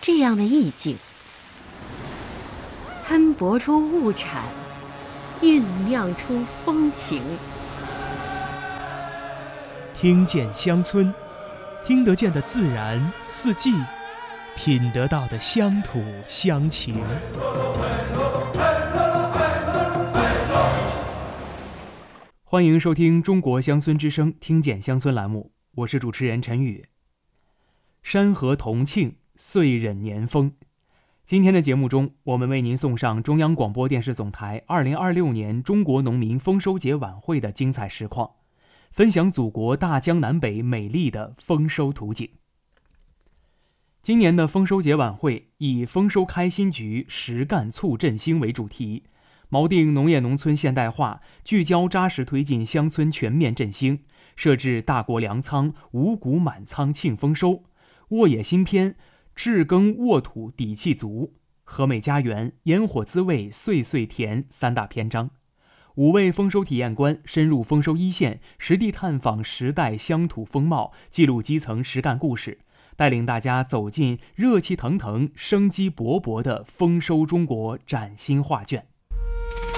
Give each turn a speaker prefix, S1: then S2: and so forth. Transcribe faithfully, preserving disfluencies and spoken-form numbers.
S1: 这样的意境，喷薄出物产，酝酿出风情。
S2: 听见乡村，听得见的自然四季，品得到的乡土乡情。欢迎收听中国乡村之声听见乡村栏目，我是主持人陈宇。山河同庆，岁壬年丰。今天的节目中，我们为您送上中央广播电视总台二零二六年中国农民丰收节晚会的精彩实况，分享祖国大江南北美丽的丰收图景。今年的丰收节晚会以丰收开新局，实干促振兴为主题，锚定农业农村现代化，聚焦扎实推进乡村全面振兴，设置大国粮仓、五谷满仓庆丰收、沃野新篇、治耕沃土底气足、和美家园、烟火滋味岁岁甜三大篇章。五位丰收体验官深入丰收一线，实地探访时代乡土风貌，记录基层实干故事，带领大家走进热气腾腾、生机勃勃的丰收中国崭新画卷。